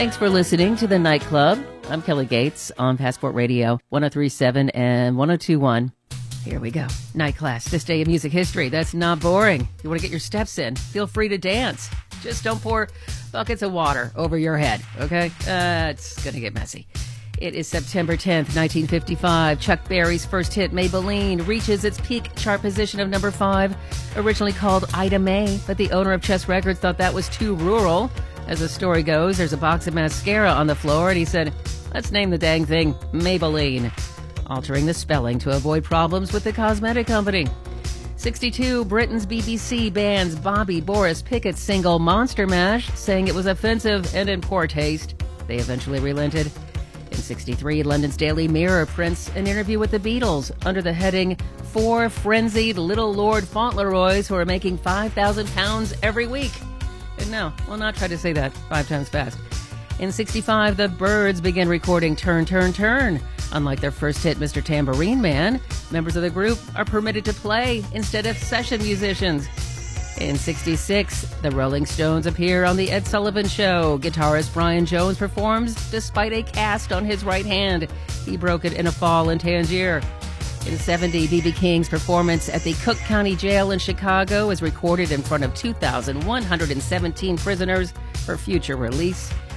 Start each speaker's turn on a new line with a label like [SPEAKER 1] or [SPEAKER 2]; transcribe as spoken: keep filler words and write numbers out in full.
[SPEAKER 1] Thanks for listening to The Night Club. I'm Kelly Gates on Passport Radio, one oh three point seven and one oh two point one. Here we go. Night class, this day in music history. That's not boring. You want to get your steps in, feel free to dance. Just don't pour buckets of water over your head, okay? Uh, it's going to get messy. It is September tenth, nineteen fifty-five. Chuck Berry's first hit, Maybelline, reaches its peak chart position of number five. Originally called Ida May, but the owner of Chess Records thought that was too rural. As the story goes, there's a box of mascara on the floor, and he said, let's name the dang thing Maybelline, altering the spelling to avoid problems with the cosmetic company. sixty-two, Britain's B B C bans Bobby Boris Pickett's single Monster Mash, saying it was offensive and in poor taste. They eventually relented. In sixty-three, London's Daily Mirror prints an interview with the Beatles under the heading, Four Frenzied Little Lord Fauntleroys Who Are Making five thousand pounds Every Week. And no, we'll not try to say that five times fast. In sixty-five, the Byrds began recording Turn, Turn, Turn. Unlike their first hit, Mister Tambourine Man, members of the group are permitted to play instead of session musicians. In sixty-six, the Rolling Stones appear on The Ed Sullivan Show. Guitarist Brian Jones performs despite a cast on his right hand. He broke it in a fall in Tangier. In seventy, B B King's performance at the Cook County Jail in Chicago is recorded in front of two thousand one hundred seventeen prisoners for future release.